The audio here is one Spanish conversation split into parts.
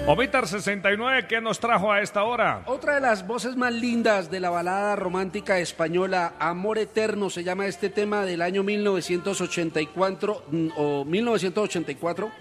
Omitar 69, ¿qué nos trajo a esta hora? Otra de las voces más lindas de la balada romántica española, Amor Eterno, se llama este tema del año 1984 o 1984.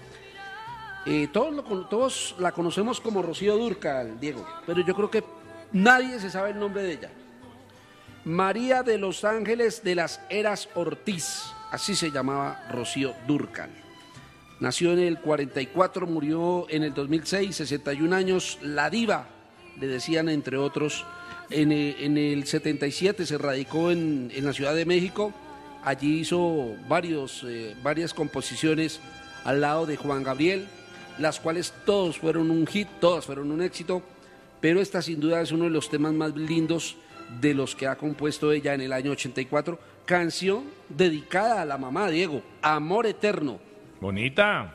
Todos la conocemos como Rocío Dúrcal, Diego, pero yo creo que nadie se sabe el nombre de ella. María de los Ángeles de las Heras Ortiz, así se llamaba Rocío Dúrcal. Nació en el 44, murió en el 2006, 61 años, la diva, le decían entre otros. En el 77 se radicó en la Ciudad de México, allí hizo varias composiciones al lado de Juan Gabriel, las cuales todos fueron un hit, todas fueron un éxito, pero esta sin duda es uno de los temas más lindos de los que ha compuesto ella en el año 84, canción dedicada a la mamá, Diego, Amor Eterno. Bonita.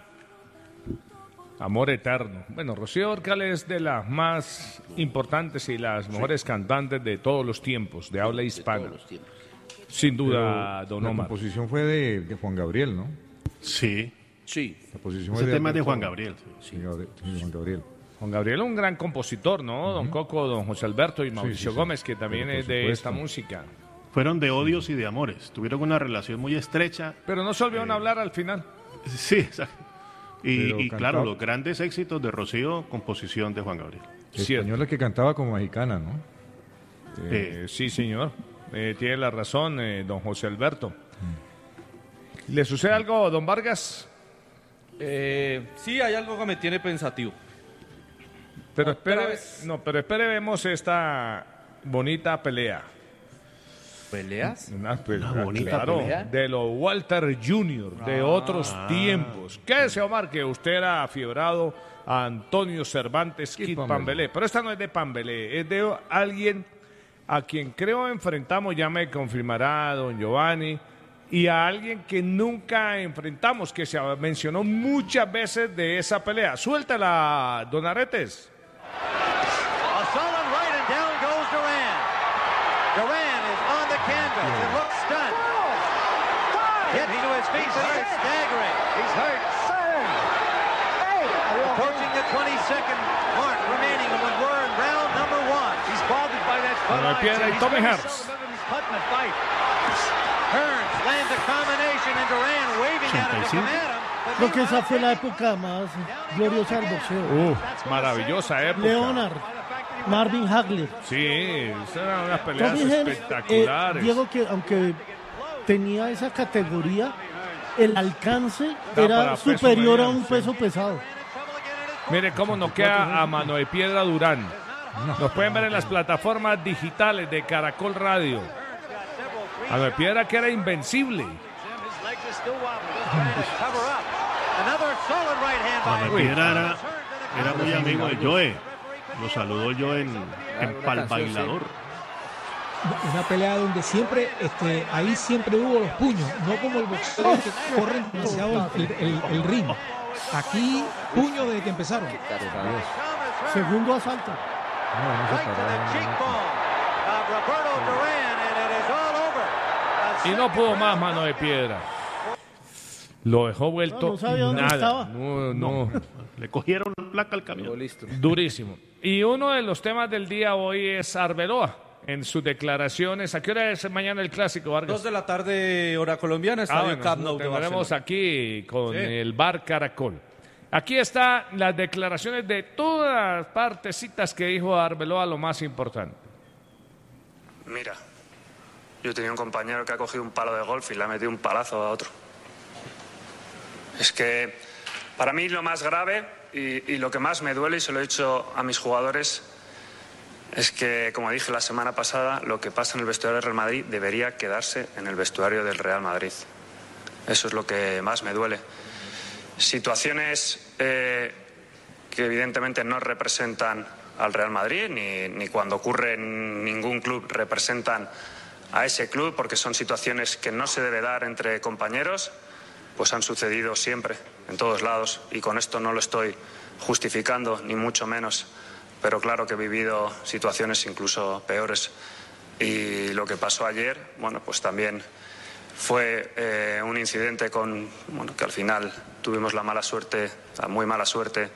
Amor Eterno. Bueno, Rocío Dúrcal es de las más importantes y las mejores cantantes de todos los tiempos, de habla hispana. Sin duda, don Omar. La composición fue de Juan Gabriel, ¿no? Sí. Sí. La composición Ese fue tema es de Juan Gabriel. Sí, Juan Gabriel. Juan Gabriel es un gran compositor, ¿no? Don Coco, don José Alberto y Mauricio Gómez, que también es de esta música. Fueron de odios y de amores. Tuvieron una relación muy estrecha. Pero no se olvidaron hablar al final. Sí, exacto. Y cantaba... claro, los grandes éxitos de Rocío, composición de Juan Gabriel. Española que cantaba como mexicana, ¿no? Sí, señor. Tiene la razón, don José Alberto. ¿Le sucede algo, don Vargas? Sí, hay algo que me tiene pensativo. Pero espere, vemos esta bonita pelea. ¿Peleas? Una bonita pelea. De los Walter Jr., de otros tiempos. Quédese, Omar, que usted era afiebrado a Antonio Cervantes Kid Pambelé. Pero esta no es de Pambelé, es de alguien a quien creo enfrentamos, ya me confirmará don Giovanni, y a alguien que nunca enfrentamos, que se mencionó muchas veces de esa pelea. Suéltala, don Aretes. A solid right and down goes Duran. Duran is on the canvas and looks stunned. Getting to his feet, but he's staggering. He's hurt. Approaching the 22nd mark remaining, and we're in round number 1. He's bothered by that foot. Piedra y Tommy Hearns. He's putting the fight. Hearns lands a combination, and Duran waving at him to come at him. Creo que esa fue la época más gloriosa del boxeo. Maravillosa época. Leonard, Marvin Hagler. Sí, eran unas peleas Tommy Hearns, espectaculares. Diego, que aunque tenía esa categoría, el alcance era superior a un peso pesado. Mire cómo noquea a mano de piedra Durán. Nos pueden ver en las plataformas digitales de Caracol Radio. Mano de piedra que era invencible. Mano de piedra era muy amigo de Joe. Lo saludó Joe en Pal Bailador. Una pelea donde siempre, ahí siempre hubo los puños, no como el boxeo que corren demasiado el ritmo. Aquí, puño desde que empezaron. Segundo asalto. Y no pudo más mano de piedra. Lo dejó vuelto no sabía dónde nada. estaba. No. Le cogieron la placa al camión. Durísimo. Y uno de los temas del día hoy es Arbeloa. En sus declaraciones, ¿a qué hora es mañana el clásico, Vargas? 2 de la tarde, hora colombiana, estadio Camp Nou de Barcelona. Tendremos aquí con el Bar Caracol. Aquí están las declaraciones de todas las partecitas que dijo Arbeloa, lo más importante. Mira, yo tenía un compañero que ha cogido un palo de golf y le ha metido un palazo a otro. Es que para mí lo más grave y lo que más me duele, y se lo he dicho a mis jugadores, es que, como dije la semana pasada, lo que pasa en el vestuario del Real Madrid debería quedarse en el vestuario del Real Madrid. Eso es lo que más me duele. Situaciones que evidentemente no representan al Real Madrid, ni cuando ocurre en ningún club representan a ese club, porque son situaciones que no se debe dar entre compañeros, pues han sucedido siempre, en todos lados, y con esto no lo estoy justificando, ni mucho menos. Pero claro que he vivido situaciones incluso peores. Y lo que pasó ayer, bueno, pues también fue un incidente que al final tuvimos la muy mala suerte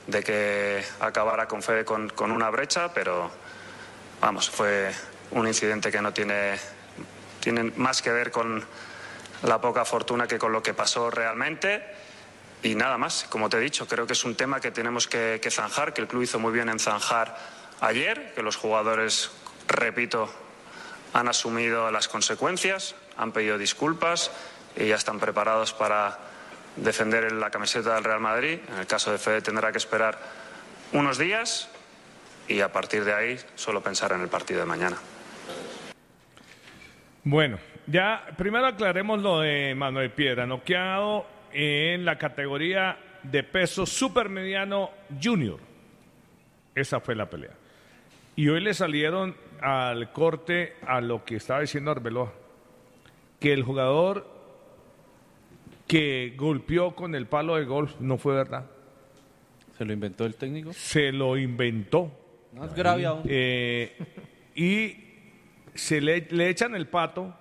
de que acabara con Fede con una brecha, pero vamos, fue un incidente que no tiene más que ver con la poca fortuna que con lo que pasó realmente. Y nada más, como te he dicho, creo que es un tema que tenemos que zanjar, que el club hizo muy bien en zanjar ayer, que los jugadores, repito, han asumido las consecuencias, han pedido disculpas y ya están preparados para defender la camiseta del Real Madrid. En el caso de Fede tendrá que esperar unos días y a partir de ahí solo pensar en el partido de mañana. Bueno, ya primero aclaremos lo de Manuel Piedra, noqueado en la categoría de peso supermediano junior. Esa fue la pelea. Y hoy le salieron al corte a lo que estaba diciendo Arbeloa, que el jugador que golpeó con el palo de golf no fue verdad. ¿Se lo inventó el técnico? Se lo inventó. Más grave aún. Y se le echan el pato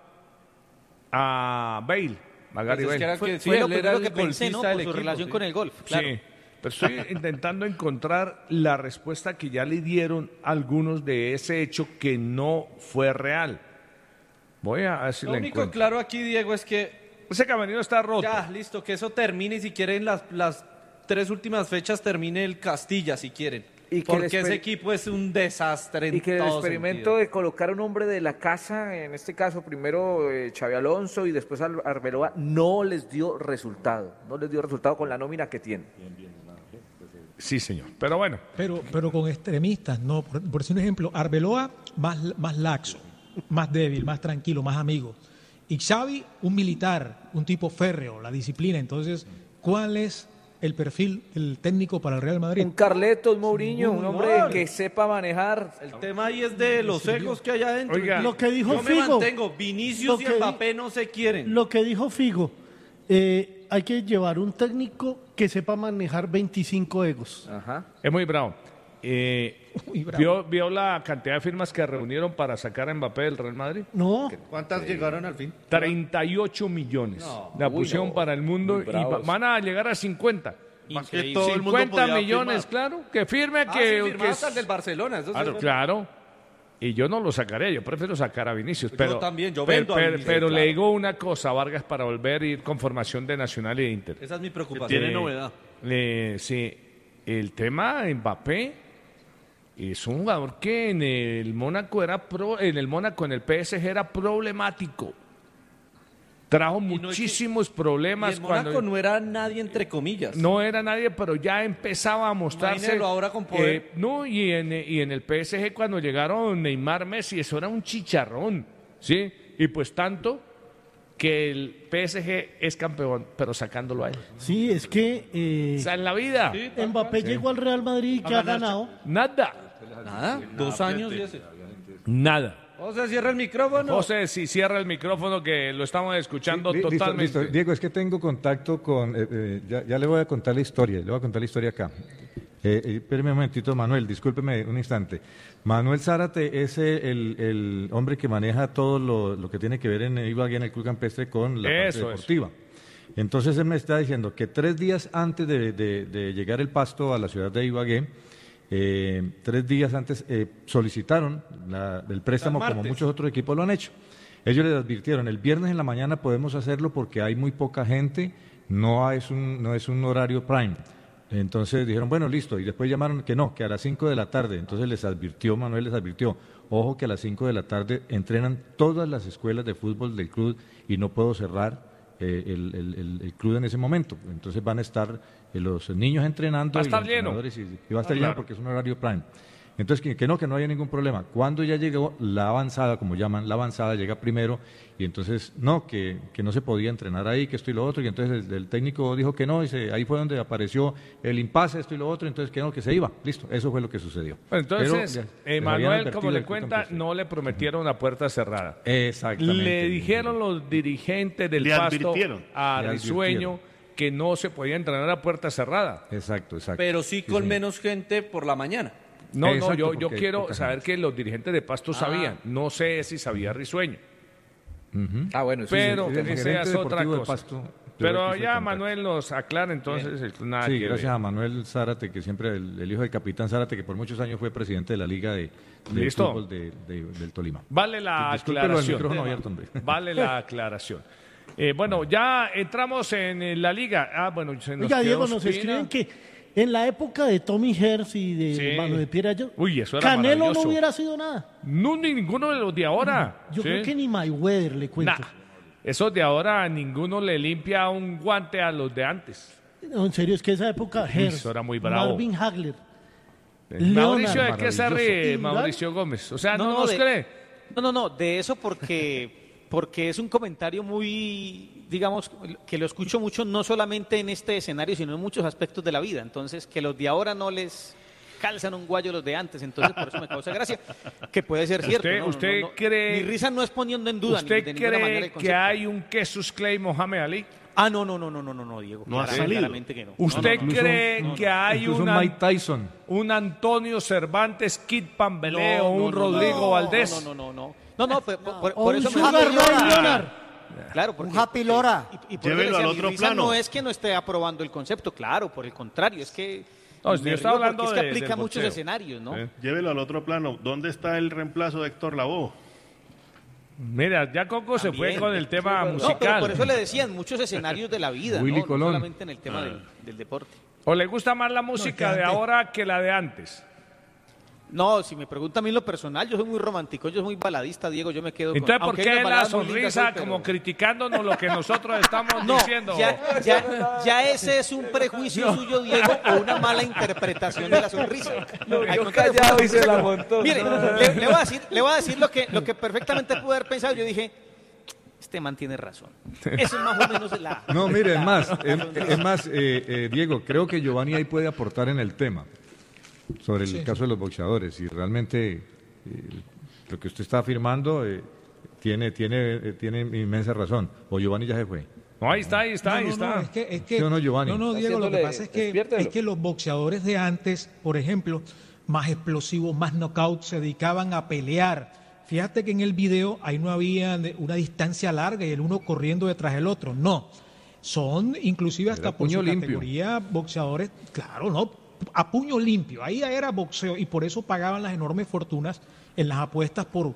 a Bale, a Gary Bale. Fue lo primero que pensé, ¿no? Por su relación con el golf. Claro. Sí, pero estoy intentando encontrar la respuesta que ya le dieron algunos de ese hecho que no fue real. Voy a ver si lo le único encuentro. claro aquí, Diego, es que ese camerino está roto. ya, listo, que eso termine y si quieren las 3 últimas fechas termine el Castilla, si quieren. Y que porque ese equipo es un desastre en y que el todo experimento sentido. de colocar un hombre de la casa, en este caso primero Xabi Alonso y después Arbeloa, no les dio resultado. No les dio resultado con la nómina que tienen. Sí, señor. Pero bueno. Pero con extremistas, no. Por decir un ejemplo, Arbeloa más laxo, más débil, más tranquilo, más amigo. Y Xavi, un militar, un tipo férreo, la disciplina. Entonces, ¿cuál es el perfil del técnico para el Real Madrid? Un Carleto, un Mourinho, un hombre que sepa manejar. El tema ahí es de los egos que hay adentro. Oiga, lo que dijo yo Figo, me mantengo, Vinicius y Mbappé no se quieren. Lo que dijo Figo, hay que llevar un técnico que sepa manejar 25 egos. Ajá. Es muy bravo. ¿Vio la cantidad de firmas que reunieron para sacar a Mbappé del Real Madrid? No. ¿Cuántas llegaron al fin? 38 millones. La pusieron para el mundo y van a llegar a 50. Que todo el mundo 50 millones, firmar. claro, que firme Sí, que... firmó hasta el del Barcelona. Eso Claro, claro. Y yo no lo sacaré, yo prefiero sacar a Vinicius. Pero, también, yo vendo a Vinicius, pero claro. le digo una cosa, Vargas, para volver a ir con formación de Nacional y de Inter. Esa es mi preocupación. Tiene novedad. Sí, el tema de Mbappé es un jugador que en el Mónaco en el PSG era problemático. Trajo muchísimos problemas. Y en Mónaco no era nadie, entre comillas. No era nadie, pero ya empezaba a mostrarse. Imagínelo ahora con poder. Y en el PSG cuando llegaron Neymar, Messi, eso era un chicharrón, ¿sí? Y pues tanto que el PSG es campeón, pero sacándolo a él. Sí, es que... o sea, en la vida. Sí, Mbappé llegó al Real Madrid y ¿qué ha ganado? Nada. Nada, 2 años y ese. Nada. José, cierra el micrófono. José, si cierra el micrófono que lo estamos escuchando Listo, totalmente. listo. Diego, es que tengo contacto con... ya le voy a contar la historia, acá. Espéreme un momentito, Manuel, discúlpeme un instante. Manuel Zárate es el hombre que maneja todo lo que tiene que ver en Ibagué, en el Club Campestre, con la parte deportiva. Entonces él me está diciendo que 3 días antes de llegar el Pasto a la ciudad de Ibagué, 3 días antes solicitaron el préstamo como muchos otros equipos lo han hecho. Ellos les advirtieron, el viernes en la mañana podemos hacerlo porque hay muy poca gente, no es un horario prime. Entonces dijeron, bueno, listo, y después llamaron que no, que a las 5 de la tarde. Entonces Manuel les advirtió, ojo que a las 5 de la tarde entrenan todas las escuelas de fútbol del club y no puedo cerrar el club en ese momento. Entonces van a estar los niños entrenando. Va a estar y los lleno. entrenadores y va a estar lleno porque es un horario prime. Entonces, que no haya ningún problema. Cuando ya llegó la avanzada, como llaman, la avanzada llega primero, y entonces, que no se podía entrenar ahí, que esto y lo otro, y entonces el técnico dijo que no, y ahí fue donde apareció el impasse, esto y lo otro, entonces que se iba. Listo, eso fue lo que sucedió. Bueno, entonces, Manuel, como le cuenta, no le prometieron una puerta cerrada. Exactamente. Le dijeron los dirigentes del Pasto a Risueño que no se podía entrenar a puerta cerrada. Exacto. Pero sí con menos gente por la mañana. No, yo quiero saber que los dirigentes de Pasto sabían. No sé si sabía Risueño. Bueno, pero esa es otra cosa. Pasto Pero ya Manuel nos aclara entonces nada Sí, que gracias ver. a Manuel Zárate, que siempre el hijo del capitán Zárate, que por muchos años fue presidente de la Liga de Listo. Fútbol del Tolima. Vale la Discúlpelo, el aclaración. micrófono abierto, hombre. Vale la aclaración. Bueno, ya entramos en la liga. Bueno, se nos Oiga, quedó Diego, nos Ospina. escriben que en la época de Tommy Herz y de Sí. Mano de Piedra, Uy, eso era Canelo no maravilloso. hubiera sido nada. No, ni ninguno de los de ahora. Yo Sí. creo que ni Mayweather le cuento. Nah, esos de ahora ninguno le limpia un guante a los de antes. No, en serio, es que esa época Herz, eso era muy bravo. Marvin Hagler, Mauricio, ¿de Leonard, qué se ríe maravilloso. Mauricio Gómez? O sea, no, No, nos de- cree. No, de eso porque es un comentario muy, digamos, que lo escucho mucho no solamente en este escenario, sino en muchos aspectos de la vida. Entonces, que los de ahora no les calzan un guayo los de antes, entonces por eso me causa gracia, que puede ser cierto. ¿Usted cree- Mi risa no es poniendo en duda ¿Usted de ninguna manera cree el que concepto. hay un Jesus Clay Mohamed Ali? No, Diego. No ha claramente, salido. claramente que no. ¿Usted No, no, no. cree que hay Incluso Mike Tyson. un Antonio Cervantes Kid Pambelé No, o un no, Rodrigo no, Valdés? No, por o un eso Sugar me Ray Leonard. Claro, porque, Un Happy Lora. Y por eso Llévelo decía, al mi otro risa plano. no es que no esté aprobando el concepto, claro, por el contrario, es que No, me yo río estaba hablando porque es que de- aplica del a muchos boxeo. escenarios, ¿no? Llévelo al otro plano. ¿Dónde está el reemplazo de Héctor Lavoe? Mira, ya Coco se fue También. con el tema No, pero musical. por eso le decían muchos escenarios de la vida, Willy ¿no? Colón. No solamente en el tema del deporte. ¿O le gusta más la música de antes- ahora que la de antes? No, si me pregunta a mí lo personal, yo soy muy romántico, yo soy muy baladista, Diego, yo me quedo Entonces, con... ¿por aunque hay qué unas la baladas muy lindas sonrisa hoy, pero- como criticándonos lo que nosotros estamos No, diciendo? ya ese es un prejuicio suyo, Diego, o una mala interpretación de la sonrisa. Al Yo contrario, callado fue y se la una- montó. Mire, le voy a decir lo que perfectamente pude haber pensado. Yo dije, este man tiene razón. Eso es más o menos la... No, mire, es más, Diego, creo que Giovanni ahí puede aportar en el tema sobre el caso de los boxeadores. Y realmente lo que usted está afirmando tiene inmensa razón. O Giovanni ya se fue. No, ahí está. No, es que ¿Sí o no, Giovanni? no, Diego, lo que Haciéndole- pasa despiértelo. es que los boxeadores de antes, por ejemplo, más explosivos, más knockouts, se dedicaban a pelear. Fíjate que en el video ahí no había una distancia larga y el uno corriendo detrás del otro. No, son inclusive hasta Era por puño su limpio. categoría boxeadores, claro, no, a puño limpio. Ahí era boxeo y por eso pagaban las enormes fortunas en las apuestas por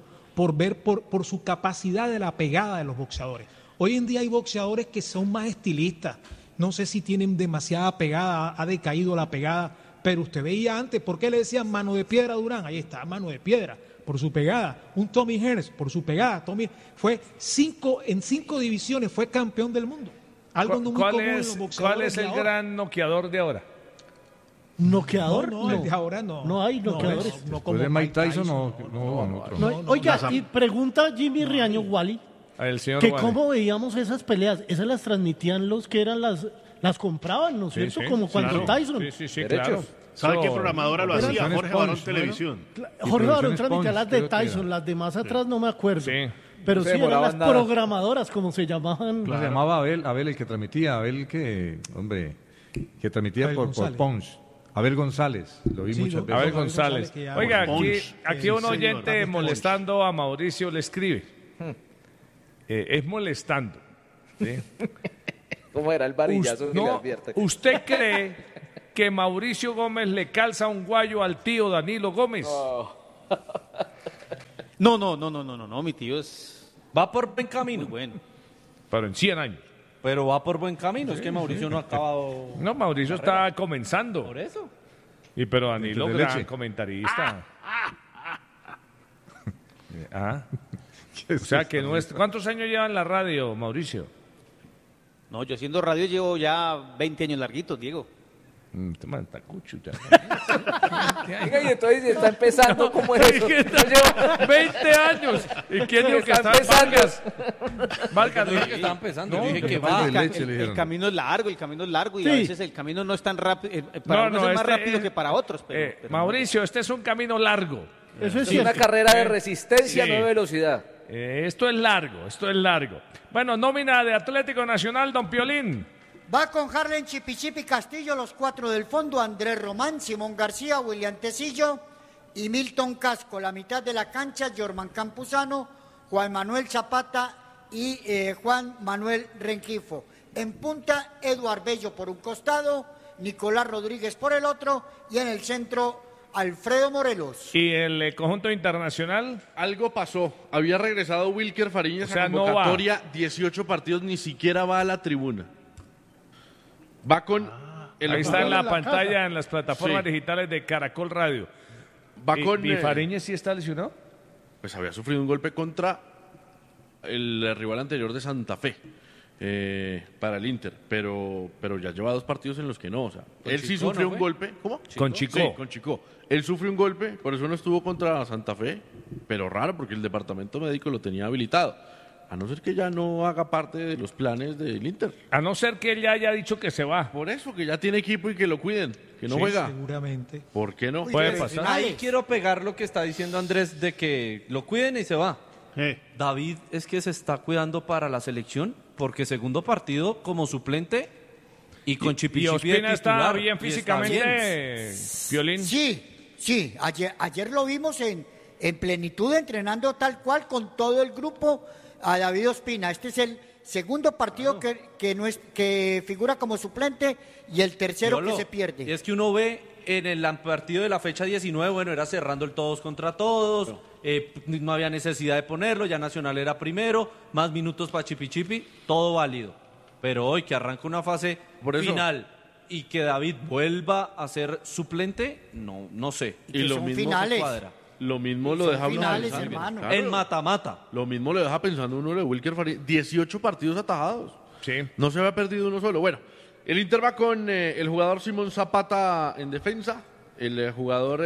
su capacidad de la pegada de los boxeadores. Hoy en día hay boxeadores que son más estilistas. No sé si tienen demasiada pegada, ha decaído la pegada, pero usted veía antes, ¿por qué le decían mano de piedra a Durán? Ahí está, mano de piedra, por su pegada. Un Tommy Hearns, por su pegada. Tommy fue en cinco divisiones, fue campeón del mundo. Algo no muy común en los boxeadores. ¿Cuál es de el ahora. gran noqueador de ahora? ¿Noqueador? No, el de ahora no. No hay noqueadores. No, Después de Mike Tyson no otro. No, oiga, y pregunta Jimmy Riaño Wally, El señor que Wally. cómo veíamos esas peleas. Esas las transmitían los que eran las compraban, ¿no es cierto? sí, Como cuando claro. Tyson. Sí, Derechos. claro. ¿Sabe qué Eso- programadora lo hacía? Producciones Jorge Barón Punch, ¿no? Televisión. Jorge Barón Producciones transmitía Punch, las de creo que era. Tyson, las de más atrás no me acuerdo. Sí. Pero No se sí eran demoraban las nada. programadoras, como se llamaban. ¿Cómo se llamaba Abel el que transmitía? Abel que transmitía Abel por González. Punch. Abel González, lo vi Sí, muchas lo- veces. Abel Abel González. González, que ya- Oiga, Punch. aquí Sí, un señor. oyente Punch. molestando a Mauricio le escribe. Es molestando. ¿sí? ¿Cómo era el varillazo que le No, advierte? ¿usted cree que Mauricio Gómez le calza un guayo al tío Danilo Gómez? No, mi tío es Va por buen muy camino. bueno. Pero en 100 años. Pero va por buen camino. Es que Mauricio no ha acabado. No, Mauricio está comenzando. Por eso. Y pero Danilo, De gran leche. comentarista. Ah. O sea que no es... ¿Cuántos años lleva en la radio, Mauricio? No, yo haciendo radio llevo ya 20 años larguitos, Diego. Este man está cucho ya. Oiga, y entonces está empezando como eso. ¿Qué tal? 20 años. ¿Y quién dijo que Está está empezando. Vargas? Vargas, Dije que estaba empezando. No, Dije que capaz va. de leche, le El dijeron. camino es largo y Sí. a veces el camino no es tan rápido. Para unos es más rápido que para otros. Pero Mauricio, este es un camino largo. Eso es Es una cierto. carrera de resistencia, Sí. no de velocidad. Esto es largo, esto es largo. Bueno, nómina de Atlético Nacional, don Piolín. Va con Harlen Chipichipi Castillo, los cuatro del fondo, Andrés Román, Simón García, William Tecillo y Milton Casco. La mitad de la cancha, Jorman Campuzano, Juan Manuel Zapata y Juan Manuel Rengifo. En punta, Eduard Bello por un costado, Nicolás Rodríguez por el otro y en el centro, Alfredo Morelos. ¿Y el conjunto internacional? Algo pasó. Había regresado Wilker Fariñas a convocatoria, 18 partidos, ni siquiera va a la tribuna. Va con... Ahí está en la pantalla, en las plataformas digitales de Caracol Radio. Va con... ¿Y Fariñas sí está lesionado? Pues había sufrido un golpe contra el rival anterior de Santa Fe. Para el Inter, pero ya lleva 2 partidos en los que no, o sea, él sí sufrió un golpe. ¿Cómo? Con Chico. Sí, con Chico. Él sufrió un golpe, por eso no estuvo contra Santa Fe, pero raro porque el departamento médico lo tenía habilitado. A no ser que ya no haga parte de los planes del Inter. A no ser que él ya haya dicho que se va. Por eso, que ya tiene equipo y que lo cuiden, que no juega. Seguramente. ¿Por qué no? Puede pasar. Ahí quiero pegar lo que está diciendo Andrés de que lo cuiden y se va. David es que se está cuidando para la selección porque segundo partido como suplente y con Chipi ¿Y Chipi de Ospina está titular, bien y físicamente, Piolín? Sí, ayer lo vimos en plenitud entrenando tal cual con todo el grupo a David Ospina. Este es el segundo partido que figura como suplente y el tercero que se pierde. Y es que uno ve en el partido de la fecha 19, bueno, era cerrando el todos contra todos, no había necesidad de ponerlo, ya Nacional era primero, más minutos para Chipi Chipi, todo válido. Pero hoy que arranca una fase final y que David vuelva a ser suplente, no sé. Y lo mismo se cuadra. Lo mismo lo deja finales, hermano. Claro. En mata-mata. Lo mismo lo deja pensando uno de Wilker Fariñas. 18 partidos atajados. Sí. No se había perdido uno solo. Bueno, el Inter va con el jugador Simón Zapata en defensa, el jugador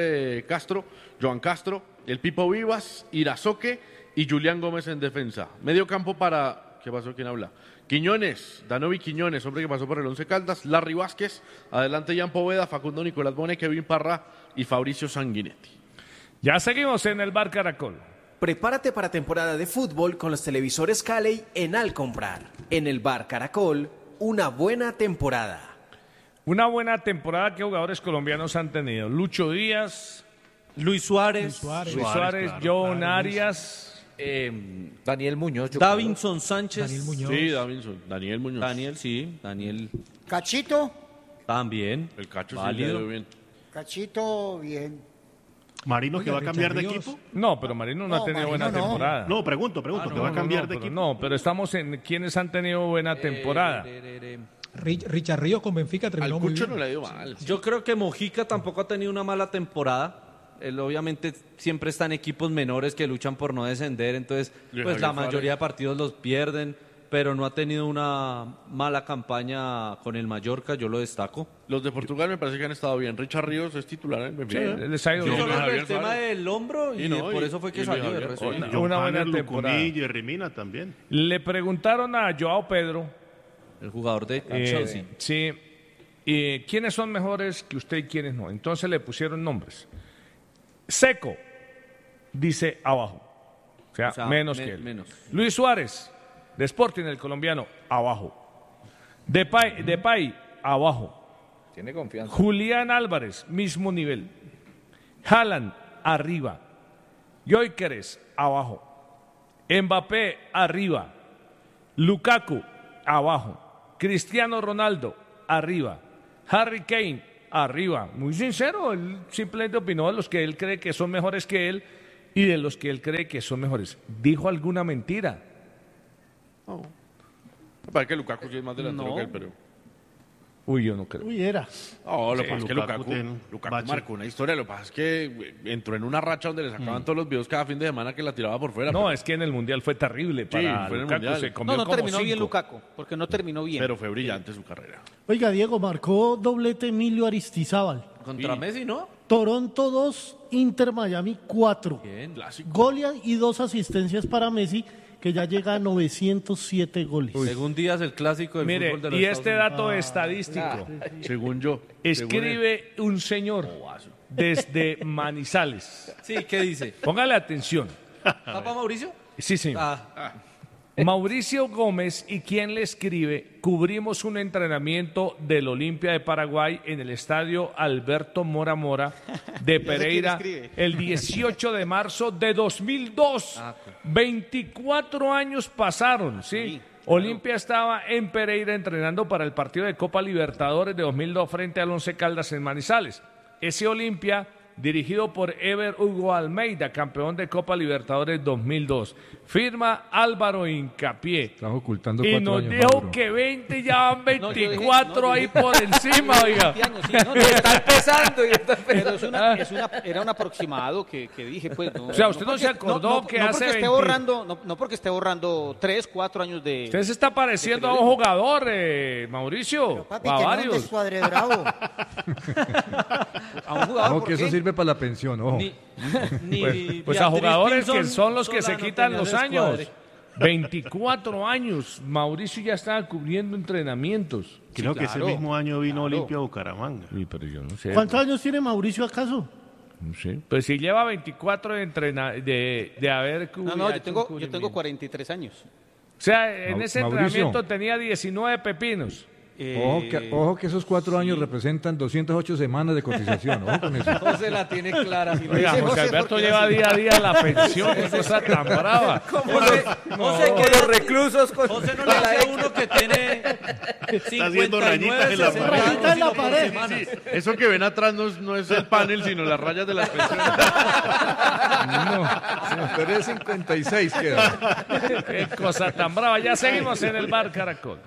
Joan Castro, el Pipo Vivas, Irazoque y Julián Gómez en defensa. Medio campo para... ¿Qué pasó? ¿Quién habla? Quiñones, Danovi Quiñones, hombre que pasó por el Once Caldas, Larry Vázquez, adelante Jan Poveda, Facundo Nicolás Bone, Kevin Parra y Fabricio Sanguinetti. Ya seguimos en el Bar Caracol. Prepárate para temporada de fútbol con los televisores Cali en Al Comprar. En el Bar Caracol, una buena temporada. Una buena temporada que jugadores colombianos han tenido. Lucho Díaz, Luis Suárez, claro, John Arias, Daniel Muñoz. Davinson Sánchez. Daniel Muñoz. Sí, Daniel Muñoz. Daniel. Cachito. También. El Cacho válido. Sí, bien. Cachito, bien. ¿Marino que va a cambiar de equipo? No, pero Marino no ha tenido buena temporada. No, pregunto, que va a cambiar de equipo. No, pero estamos en quienes han tenido buena temporada. Richard Ríos con Benfica terminó Al muy Cucho bien. no le dio mal. Yo creo que Mojica tampoco ha tenido una mala temporada. Él obviamente siempre está en equipos menores que luchan por no descender, entonces pues la mayoría de partidos los pierden, pero no ha tenido una mala campaña con el Mallorca, yo lo destaco. Los de Portugal me parece que han estado bien. Richard Ríos es titular en Benfica. Sí, les ha ido bien. Solo el tema del hombro y por eso fue que salió de resto. Una buena temporada. Y Rimina también. Le preguntaron a Joao Pedro, el jugador de Chelsea. Sí, ¿quiénes son mejores que usted y quiénes no? Entonces le pusieron nombres. Seco, dice abajo, o sea menos que él. Menos. Luis Suárez, de Sporting, el colombiano, abajo. Depay, abajo. Tiene confianza. Julián Álvarez, mismo nivel. Haaland, arriba. Gyökeres, abajo. Mbappé, arriba. Lukaku, abajo. Cristiano Ronaldo, arriba. Harry Kane, arriba. Muy sincero, él simplemente opinó de los que él cree que son mejores que él y de los que él cree que son mejores. ¿Dijo alguna mentira? No. Me parece que Lukaku sí es más delantero que él, pero... Uy, yo no creo. Uy, era. No, lo que pasa es que Lukaku Lukaku marcó una historia. Lo que pasa es que entró en una racha donde le sacaban todos los videos cada fin de semana que la tiraba por fuera. No, es que en el Mundial fue terrible para fue en el Lukaku. Mundial. Se comió No como terminó bien 5. Lukaku, porque no terminó bien. Pero fue brillante su carrera. Oiga, Diego, marcó doblete Emilio Aristizábal. Contra Messi, ¿no? Toronto 2, Inter Miami 4. Bien. Gol y 2 asistencias para Messi, que ya llega a 907 goles. Según Díaz, el clásico del Mire, fútbol de los y Estados este Unidos. dato estadístico. Según yo. Escribe un señor desde Manizales. Sí, ¿qué dice? Póngale atención. ¿Papá Mauricio? Sí, señor. Mauricio Gómez, ¿y quién le escribe? Cubrimos un entrenamiento del Olimpia de Paraguay en el estadio Alberto Mora Mora de Pereira el 18 de marzo de 2002. 24 años pasaron, ¿sí? Olimpia estaba en Pereira entrenando para el partido de Copa Libertadores de 2002 frente al Once Caldas en Manizales. Ese Olimpia, dirigido por Ever Hugo Almeida, campeón de Copa Libertadores 2002. Firma Álvaro Hincapié. Estás ocultando Y 4 nos años, dijo Mauro. que 20, ya van 24 ahí por encima, oiga. Está empezando. Pero era un aproximado que dije, pues. O sea, usted no se acordó que hace porque 20. no porque esté borrando 3, 4 años de. Usted se está pareciendo a un jugador, Mauricio. Papi, o a que no varios. un descuadre bravo. A un jugador. Ojo, ¿por que eso qué? sirve para la pensión, ojo. Pues a jugadores que son los que se quitan los años. 24 años. Mauricio ya estaba cubriendo entrenamientos. Creo que ese mismo año vino Olimpia a Bucaramanga. Sí, pero yo no sé. ¿Cuántos años tiene Mauricio acaso? No sé. Pues si lleva 24 de haber No, yo tengo 43 años. O sea, en ese Mauricio. entrenamiento tenía 19 pepinos. Ojo que esos 4 años representan 208 semanas de cotización. Ojo con eso. José la tiene clara. Si lo Oiga, dice José José, Alberto porque lleva así- día a día la pensión, qué cosa tan brava. José, José, que los reclusos con José no le hace a uno que tiene Está haciendo rayitas en la 60 pared. años, Rayitas en la sino por pared. semanas. Eso que ven atrás no es el panel, sino las rayas de las pensiones. No, pero es 56 queda. Qué cosa tan brava. Ya seguimos en el bar Caracol.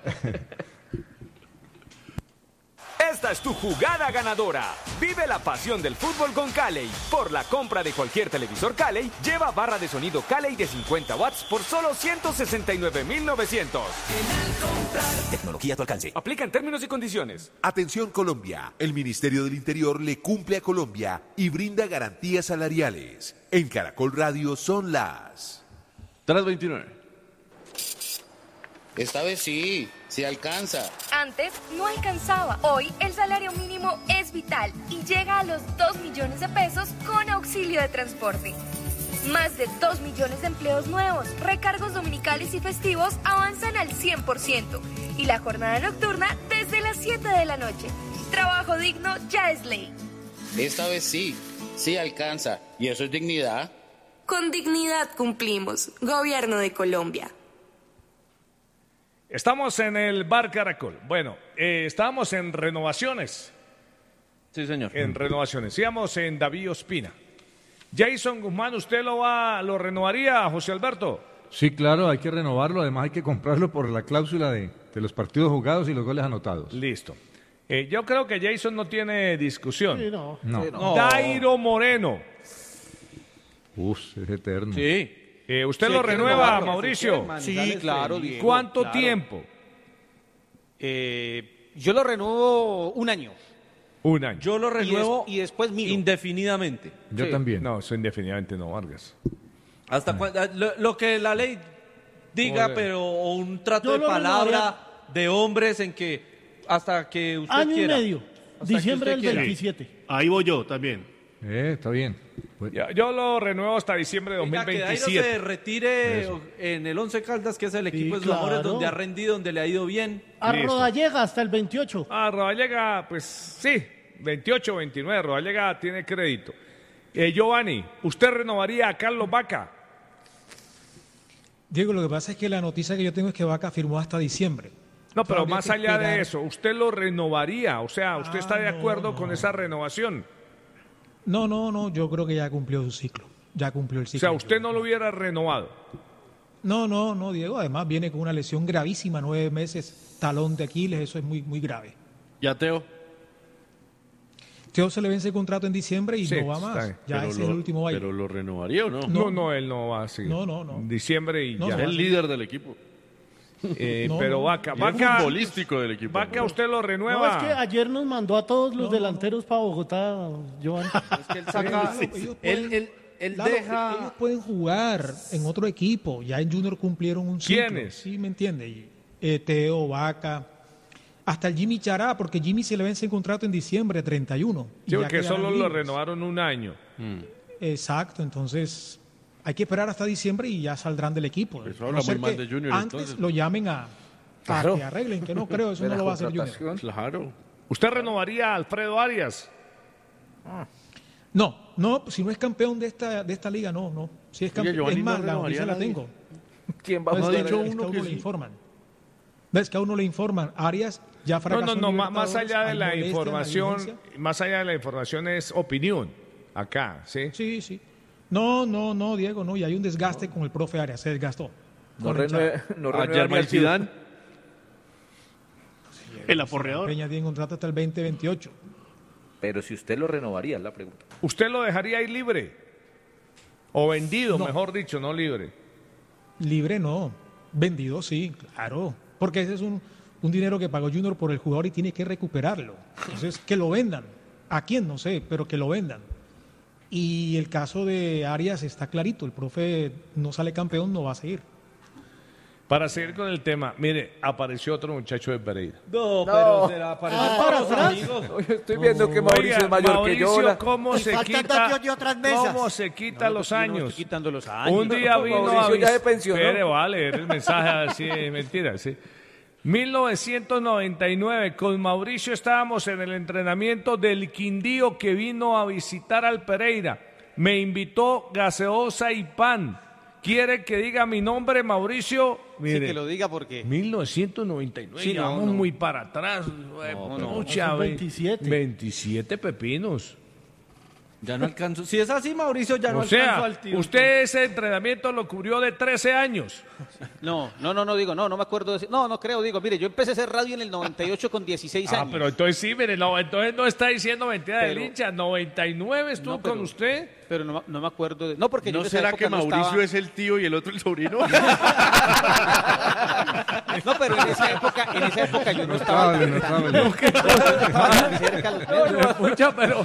Esta es tu jugada ganadora. Vive la pasión del fútbol con Calley. Por la compra de cualquier televisor Calley, lleva barra de sonido Calley de 50 watts por solo 169.900. Tecnología a tu alcance. Aplican términos y condiciones. Atención Colombia, el Ministerio del Interior le cumple a Colombia y brinda garantías salariales. En Caracol Radio son las 3:29. Esta vez sí alcanza. Antes no alcanzaba. Hoy el salario mínimo es vital y llega a los 2 millones de pesos con auxilio de transporte. Más de 2 millones de empleos nuevos, recargos dominicales y festivos avanzan al 100% y la jornada nocturna desde las 7 de la noche. Trabajo digno ya es ley. Esta vez sí alcanza. ¿Y eso es dignidad? Con dignidad cumplimos. Gobierno de Colombia. Estamos en el bar Caracol. Bueno, estábamos en renovaciones. Sí, señor. En renovaciones. Íbamos en David Ospina. Jason Guzmán, ¿usted lo renovaría, José Alberto? Sí, claro, hay que renovarlo. Además, hay que comprarlo por la cláusula de los partidos jugados y los goles anotados. Listo. Yo creo que Jason no tiene discusión. Sí, no. No. Dairo Moreno. Uf, es eterno. Sí. ¿Usted Sí, lo hay que renueva, renovarlo, Mauricio? Sí, claro. Diego, ¿Cuánto claro. tiempo? Yo lo renuevo un año. Un año. Yo lo renuevo y después miro. indefinidamente. Yo también. No, eso indefinidamente no, Vargas. Hasta lo que la ley diga, Oye. pero o un trato Yo de lo palabra de hombres en que hasta que usted Año quiera. y medio. Hasta que Diciembre usted del quiera. 27. Ahí voy yo también. Está bien. Yo lo renuevo hasta diciembre de Oiga, que Dairo 2027. se retire Eso. en el Once Caldas, que es el equipo de sus claro. amores, donde ha rendido, donde le ha ido bien. A Listo. Rodallega hasta el 28. Rodallega, pues sí, 28, 29. Rodallega tiene crédito. Giovanni, ¿usted renovaría a Carlos Vaca? Diego, lo que pasa es que la noticia que yo tengo es que Vaca firmó hasta diciembre. No, pero Habría más que allá de esperar. eso, ¿usted lo renovaría? O sea, ¿usted está de acuerdo con esa renovación? No, yo creo que ya cumplió su ciclo. Ya cumplió el O ciclo. sea, ¿usted no lo hubiera renovado? No, Diego. Además viene con una lesión gravísima, 9 meses, talón de Aquiles, eso es muy, muy grave. ¿Ya, Teo? Teo se le vence el contrato en diciembre y Sí, no va está más. bien. Ya Pero ese es el último baile. ¿Pero lo renovaría o no? No, él no va a seguir. No. Diciembre y No, ya. Es el líder del equipo. Pero Vaca, Y es futbolístico del equipo. Vaca, ¿usted lo No, renueva? es que ayer nos mandó a todos los delanteros para Bogotá, Giovanni. Es que él saca, él Lalo, deja. ellos pueden jugar en otro equipo. Ya en Junior cumplieron un ciclo. ¿Quiénes? Sí, me entiende. Teo, Vaca, hasta el Jimmy Chará, porque Jimmy se le vence el contrato en diciembre 31. y Sí, ya porque quedarán solo lo libres. renovaron un año. Exacto, entonces hay que esperar hasta diciembre y ya saldrán del equipo. Eso habla ser muy mal que de Junior, antes entonces. lo llamen a Claro. que arreglen, que no creo, eso De no la lo va a hacer Junior. contratación. Claro. ¿Usted renovaría a Alfredo Arias? No, si no es campeón de esta liga, no. Si es campeón, Giovanni es más, no la renovaría noticia a la nadie. tengo. ¿Quién va a Pues, ha de poner dicho hecho, ahí? uno es que le sí. informan. Ves que a uno le informan, Arias ya fracasó. No, en más allá de Libertadores, la hay molestia en información, dirigencia. más allá de la información es opinión, acá, ¿sí? Sí. No, Diego, no, y hay un desgaste con el profe Arias, se desgastó. No Con hinchada. renueva A ni Germán al Ciudad. Zidane. El aporreador. Peña tiene contrato hasta el 2028. Pero si usted lo renovaría, es la pregunta. ¿Usted lo dejaría ir libre? O vendido, No. mejor dicho, no libre. Libre no, vendido sí, claro, porque ese es un dinero que pagó Junior por el jugador y tiene que recuperarlo. Entonces, que lo vendan. ¿A quién? No sé, pero que lo vendan. Y el caso de Arias está clarito, el profe no sale campeón, no va a seguir. Para seguir con el tema, mire, apareció otro muchacho de Pereira. No, pero será para los amigos. Estoy viendo que Mauricio Oiga, es mayor Mauricio, que yo. la- ¿cómo se faltan quita, dos de otras mesas. cómo se quita los Yo no años? estoy quitando los años. Un día vino Mauricio ya se vis- pensionó. Espere, va a leer el mensaje así, mentira, sí. 1999, con Mauricio estábamos en el entrenamiento del Quindío que vino a visitar al Pereira. Me invitó gaseosa y pan. ¿Quiere que diga mi nombre, Mauricio? Sí, Mire, que lo diga porque... 1999, Sí, no, vamos no. muy para atrás. Pucha, Son 27. 27 pepinos. Ya no alcanzo. Si es así, Mauricio, ya no O alcanzo sea, al tío. usted ese entrenamiento lo cubrió de 13 años. No, digo, no me acuerdo de ese- No creo, digo, mire, yo empecé a hacer radio en el 98 con 16 años. Pero entonces sí, mire, no, entonces no está diciendo mentira del Pero- hincha. 99 estuvo No, pero- con usted. Pero no me acuerdo de... No, porque yo ¿No en esa será época que no Mauricio estaba- es el tío y el otro el sobrino? No, pero en esa época yo no estaba Notable, tan cerca a los medios. Pucha, pero...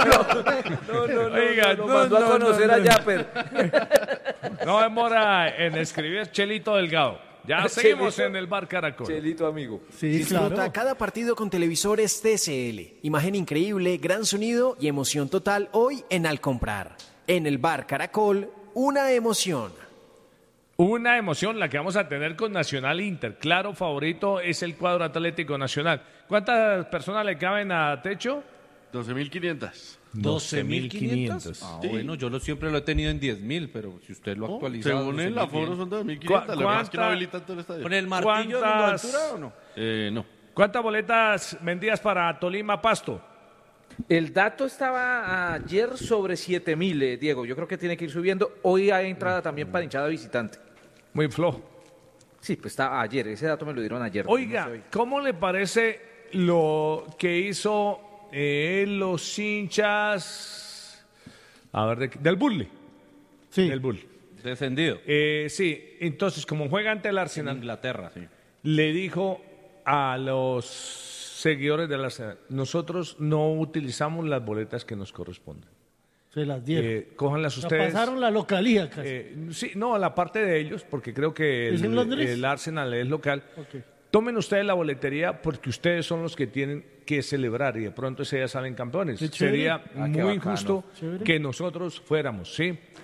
Oiga, Lo mandó a conocer a Yapper. No demora en escribir Chelito Delgado. Ya seguimos Chelito. en el Bar Caracol. Chelito, amigo. Sí, Disfruta claro. cada partido con televisores TCL. Imagen increíble, gran sonido y emoción total hoy en Al Comprar. En el Bar Caracol, una emoción. Una emoción la que vamos a tener con Nacional Inter. Claro, favorito es el cuadro Atlético Nacional. ¿Cuántas personas le caben a techo? 12.500. 12.500. Ah, bueno, yo siempre lo he tenido en 10.000, pero si usted lo ha actualizado... Según el 12.000 aforo bien. son 2.500. Lo que pasa es que no habilitan todo el estadio. ¿Con el martillo de ¿Cuántas- altura o no? No. ¿Cuántas boletas vendidas para Tolima Pasto? El dato estaba ayer sobre 7.000, Diego. Yo creo que tiene que ir subiendo. Hoy hay entrada también para hinchada visitante. Muy flojo. Sí, pues está ayer. Ese dato me lo dieron ayer. Oiga, No sé hoy. ¿cómo le parece lo que hizo los hinchas del Bull? Sí. Del Bull. Descendido. Sí, entonces como juega ante el En Arsenal, Inglaterra, sí. le dijo a los seguidores del Arsenal, nosotros no utilizamos las boletas que nos corresponden. Se las dieron. Cójanlas La ustedes. pasaron la localía casi. Sí, no, la parte de ellos, porque creo que ¿Es en Londres? el Arsenal es local. Ok. Tomen ustedes la boletería porque ustedes son los que tienen que celebrar y de pronto ese día salen campeones. Qué chévere. Sería qué muy bacano. injusto Chévere. que nosotros fuéramos, ¿sí?